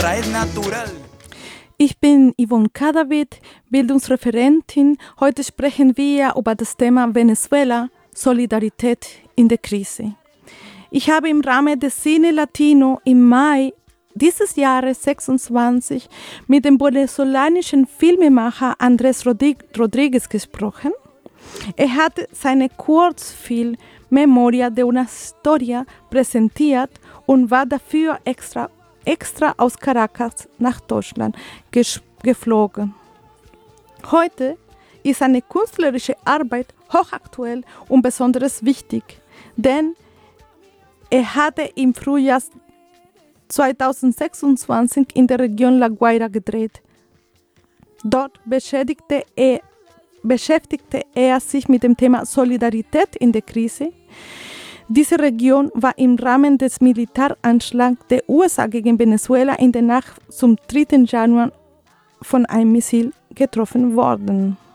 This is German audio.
Ich bin Yvonne Cadavid, Bildungsreferentin. Heute sprechen wir über das Thema Venezuela, Solidarität in der Krise. Ich habe im Rahmen des Cine Latino im Mai dieses Jahres 26 mit dem venezolanischen Filmemacher Andrés Rodríguez gesprochen. Er hat seine Kurzfilm Memoria de una Historia präsentiert und war dafür extra aus Caracas nach Deutschland geflogen. Heute ist seine künstlerische Arbeit hochaktuell und besonders wichtig, denn er hatte im Frühjahr 2026 in der Region La Guaira gedreht. Dort beschäftigte er sich mit dem Thema Solidarität in der Krise. Diese Region war im Rahmen des Militäranschlags der USA gegen Venezuela in der Nacht zum 3. Januar von einem Missil getroffen worden.